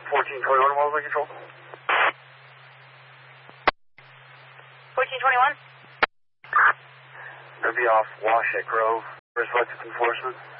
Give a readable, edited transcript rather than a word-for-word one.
1421 Wellesley Control. 1421? Going to be off Washek Grove for selective enforcement.